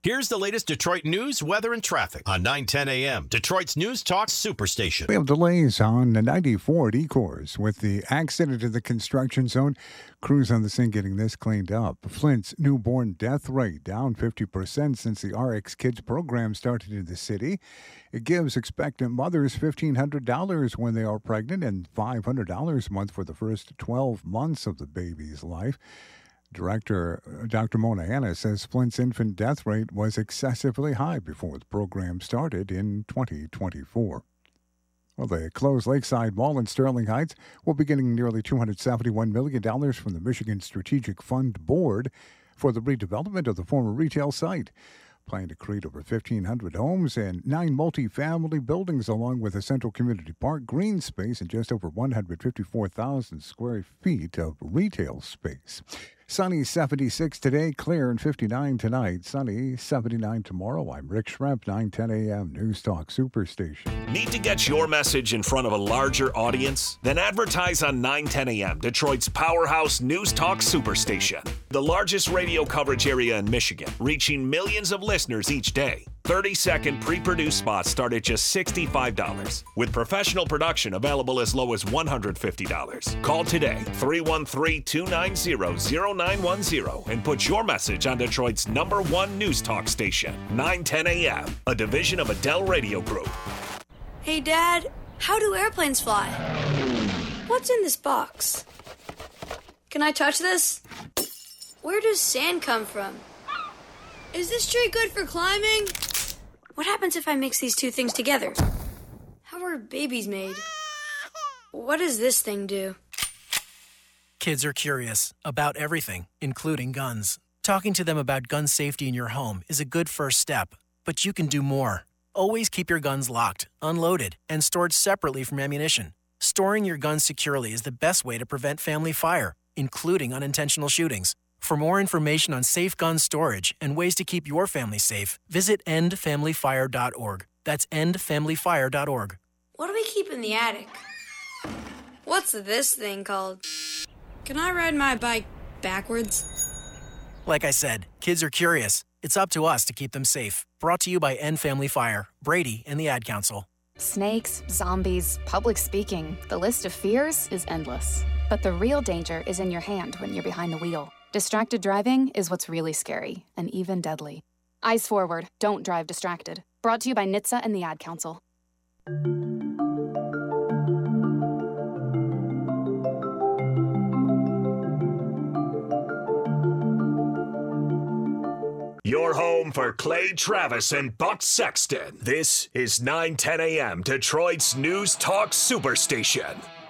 Here's the latest Detroit news, weather, and traffic on 9:10 a.m. Detroit's News Talk Superstation. We have delays on the 94 at Ecorse with the accident in the construction zone. Crews on the scene getting this cleaned up. Flint's newborn death rate down 50% since the RX Kids program started in the city. It gives expectant mothers $1,500 when they are pregnant and $500 a month for the first 12 months of the baby's life. Director Dr. Mona Hanna says Flint's infant death rate was excessively high before the program started in 2024. Well, the closed Lakeside Mall in Sterling Heights will be getting nearly $271 million from the Michigan Strategic Fund Board for the redevelopment of the former retail site. Plan to create over 1,500 homes and 9 multifamily buildings, along with a central community park, green space, and just over 154,000 square feet of retail space. Sunny 76 today, clear and 59 tonight. Sunny 79 tomorrow. I'm Rick Schremp, 9:10 a.m. News Talk Superstation. Need to get your message in front of a larger audience? Then advertise on 9:10 a.m. Detroit's powerhouse News Talk Superstation. The largest radio coverage area in Michigan, reaching millions of listeners each day. 30-second pre-produced spots start at just $65, with professional production available as low as $150. Call today, 313-290-0910, and put your message on Detroit's #1 news talk station, 9:10 a.m., a division of Adele Radio Group. Hey, Dad, how do airplanes fly? What's in this box? Can I touch this? Where does sand come from? Is this tree good for climbing? What happens if I mix these two things together? How are babies made? What does this thing do? Kids are curious about everything, including guns. Talking to them about gun safety in your home is a good first step, but you can do more. Always keep your guns locked, unloaded, and stored separately from ammunition. Storing your guns securely is the best way to prevent family fire, including unintentional shootings. For more information on safe gun storage and ways to keep your family safe, visit endfamilyfire.org. That's endfamilyfire.org. What do we keep in the attic? What's this thing called? Can I ride my bike backwards? Like I said, kids are curious. It's up to us to keep them safe. Brought to you by End Family Fire, Brady, and the Ad Council. Snakes, zombies, public speaking. The list of fears is endless. But the real danger is in your hand when you're behind the wheel. Distracted driving is what's really scary and even deadly. Eyes forward, don't drive distracted. Brought to you by NHTSA and the Ad Council. Your home for Clay Travis and Buck Sexton. This is 9:10 a.m. Detroit's News Talk Superstation.